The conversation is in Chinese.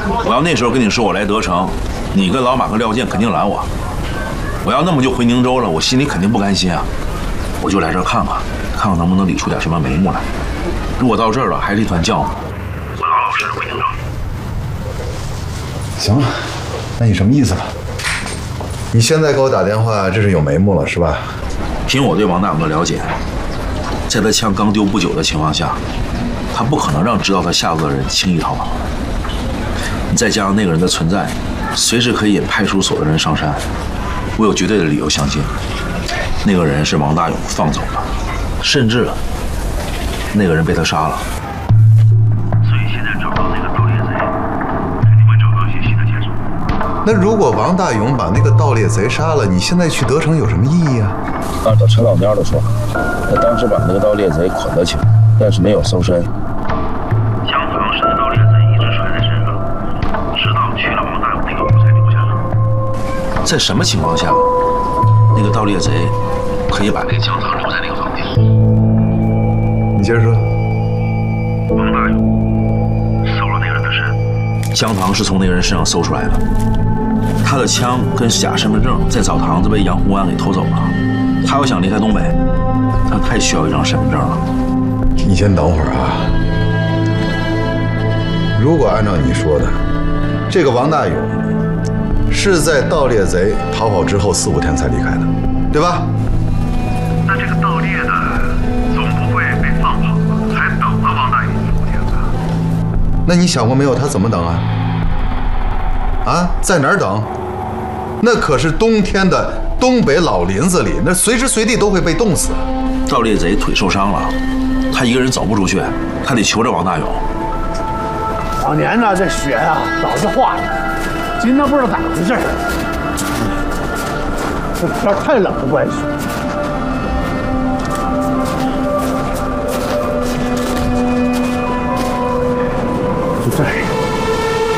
我要那时候跟你说我来德城，你跟老马和廖健肯定拦我。我要那么就回宁州了，我心里肯定不甘心啊。我就来这儿看看能不能理出点什么眉目来。如果到这儿了还是一团浆糊，我老实回宁州。 行了，那你什么意思吧？你现在给我打电话，这是有眉目了是吧？ 凭我对王大勇的了解，在他枪刚丢不久的情况下，他不可能让知道他下落的人轻易逃跑。你再加上那个人的存在，随时可以引派出所的人上山。我有绝对的理由相信，那个人是王大勇放走的，甚至那个人被他杀了。所以现在找到那个盗猎贼，肯定会找到一些新的线索。 那如果王大勇把那个盗猎贼杀了，你现在去德城有什么意义啊？ 按照陈老蔫的说法，他当时把那个盗猎贼捆了起来，但是没有搜身。 江堂是那盗猎贼一直揣在身上，直到去了王大勇那个屋才留下的。在什么情况下，那个盗猎贼可以把那个江堂留在那个房间？ 你接着说。 王大勇搜了那个人的身，江堂是从那个人身上搜出来的。他的枪跟假身份证在澡堂子被杨洪安给偷走了。他要想离开东北，他太需要一张身份证了。 你先等会儿啊。如果按照你说的，这个王大勇是在盗猎贼逃跑之后4、5天才离开的，对吧？ 那这个盗猎的总不会被放跑了，还等了王大勇4、5天吧？ 那你想过没有，他怎么等啊？啊，在哪儿等？那可是冬天的东北老林子里，那随时随地都会被冻死。 盗猎贼腿受伤了，他一个人走不出去，他得求着王大勇。 往年呢，这雪啊早就化了，今天不知道咋回事，这天太冷的关系。就这样。